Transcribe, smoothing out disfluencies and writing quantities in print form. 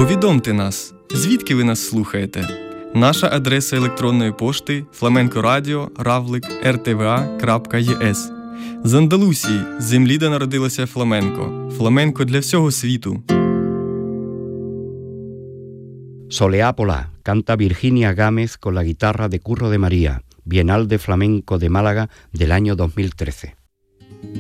Повідомте нас, звідки ви нас слухаєте? Наша адреса електронної пошти flamencoradio@rtva.es. З Андалусії, землі, де народилося фламенко. Фламенко для всього світу. Soleá Polá, canta Virginia Gámez con la guitarra de Curro de María, Bienal de Flamenco de Málaga del año 2013.